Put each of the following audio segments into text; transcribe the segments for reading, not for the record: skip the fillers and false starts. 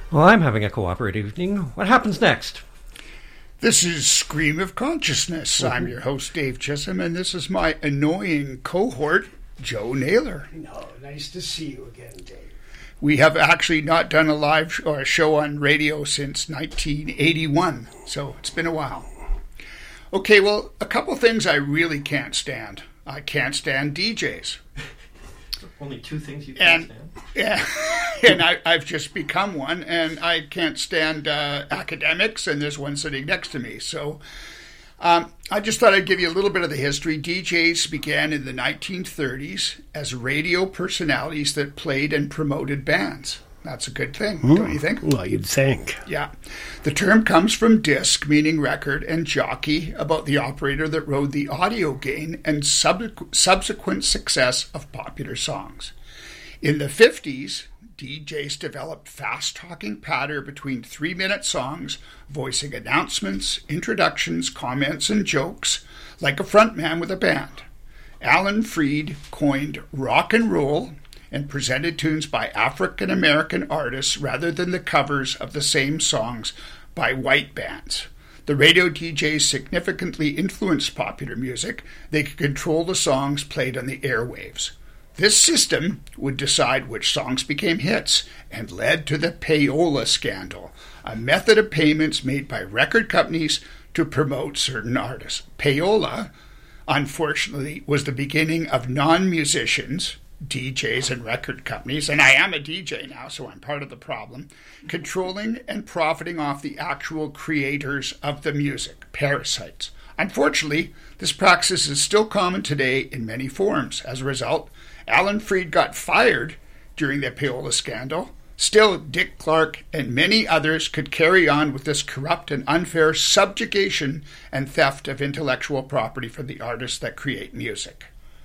Well, I'm having a cooperative evening. What happens next? This is Scream of Consciousness. I'm your host, Dave Chisholm, and this is my annoying cohort, Joe Naylor. No, nice to see you again, Dave. We have actually not done a live or a show on radio since 1981, so it's been a while. Okay, well, a couple things I really can't stand. I can't stand DJs. Only two things you can't stand? Yeah, and I've just become one, and I can't stand academics, and there's one sitting next to me. So I just thought I'd give you a little bit of the history. DJs began in the 1930s as radio personalities that played and promoted bands. That's a good thing, don't you think? Well, you'd think. Yeah. The term comes from disc, meaning record, and jockey, about the operator that rode the audio gain and subsequent success of popular songs. In the 50s, DJs developed fast-talking patter between 3-minute songs, voicing announcements, introductions, comments, and jokes, like a frontman with a band. Alan Freed coined rock and roll and presented tunes by African-American artists rather than the covers of the same songs by white bands. The radio DJs significantly influenced popular music. They could control the songs played on the airwaves. This system would decide which songs became hits and led to the payola scandal, a method of payments made by record companies to promote certain artists. Payola, unfortunately, was the beginning of non-musicians, DJs and record companies, and I am a DJ now, so I'm part of the problem, controlling and profiting off the actual creators of the music, parasites. Unfortunately, this practice is still common today in many forms. As a result, Alan Freed got fired during the payola scandal. Still, Dick Clark and many others could carry on with this corrupt and unfair subjugation and theft of intellectual property from the artists that create music.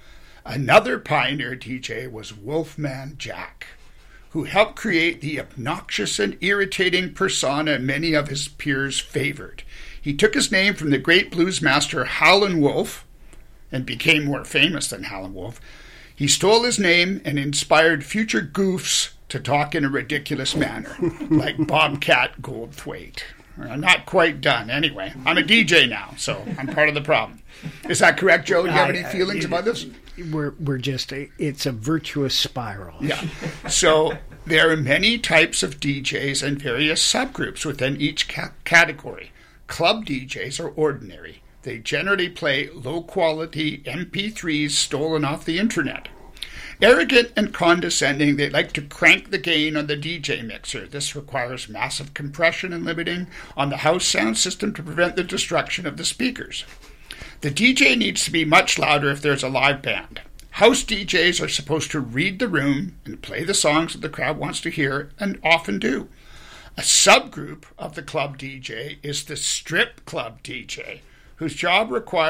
Another pioneer DJ was Wolfman Jack, who helped create the obnoxious and irritating persona many of his peers favored. He took his name from the great blues master Howlin' Wolf and became more famous than Howlin' Wolf. He stole his name and inspired future goofs to talk in a ridiculous manner, like Bobcat Goldthwait. I'm not quite done. Anyway, I'm a DJ now, so I'm part of the problem. Is that correct, Joe? Do you have any feelings about this? We're just it's a virtuous spiral. Yeah. So there are many types of DJs and various subgroups within each category. Club DJs are ordinary. They generally play low-quality MP3s stolen off the internet. Arrogant and condescending, they like to crank the gain on the DJ mixer. This requires massive compression and limiting on the house sound system to prevent the destruction of the speakers. The DJ needs to be much louder if there's a live band. House DJs are supposed to read the room and play the songs that the crowd wants to hear, and often do. A subgroup of the club DJ is the strip club DJ, whose job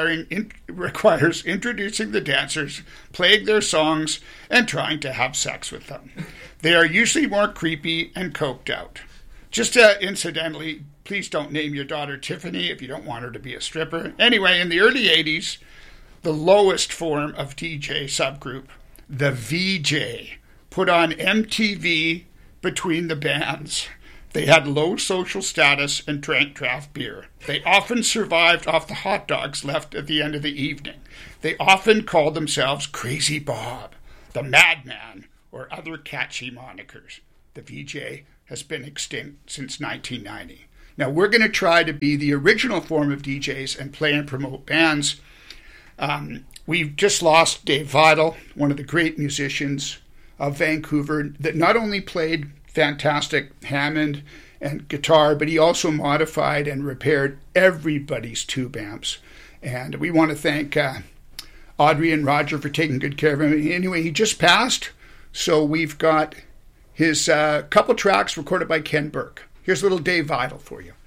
requires introducing the dancers, playing their songs, and trying to have sex with them. They are usually more creepy and coked out. Just incidentally, please don't name your daughter Tiffany if you don't want her to be a stripper. Anyway, in the early 80s, the lowest form of DJ subgroup, the VJ, put on MTV between the bands. They had low social status and drank draft beer. They often survived off the hot dogs left at the end of the evening. They often called themselves Crazy Bob, the Madman, or other catchy monikers. The VJ has been extinct since 1990. Now, we're going to try to be the original form of DJs and play and promote bands. We've just lost Dave Vidal, one of the great musicians of Vancouver, that not only played fantastic Hammond and guitar, but he also modified and repaired everybody's tube amps. And we want to thank Audrey and Roger for taking good care of him. Anyway, he just passed, so we've got his couple tracks recorded by Ken Burke. Here's a little Dave Vidal for you.